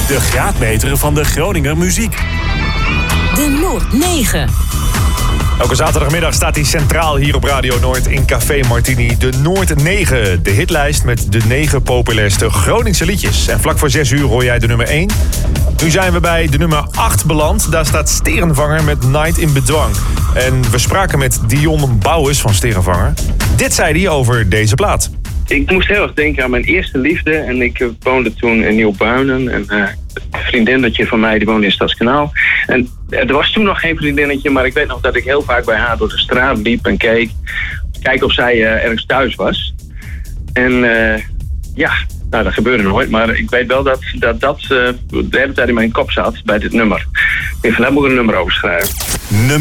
De graadmeter van de Groninger muziek. De Noord 9. Elke zaterdagmiddag staat hij centraal hier op Radio Noord in Café Martini. De Noord 9, de hitlijst met de 9 populairste Groningse liedjes. En vlak voor 6 uur hoor jij de nummer 1. Nu zijn we bij de nummer 8 beland. Daar staat Sterenvanger met Night in Bedwang. En we spraken met Dion Bouwens van Sterenvanger. Dit zei hij over deze plaat. Ik moest heel erg denken aan mijn eerste liefde. En ik woonde toen in Nieuw-Buinen. En een vriendinnetje van mij die woonde in Stadskanaal. En er was toen nog geen vriendinnetje. Maar ik weet nog dat ik heel vaak bij haar door de straat liep en keek. Kijken of zij ergens thuis was. En nou, dat gebeurde nooit. Maar ik weet wel dat de hele tijd in mijn kop zat bij dit nummer. Ik vind, daar moet ik een nummer over schrijven.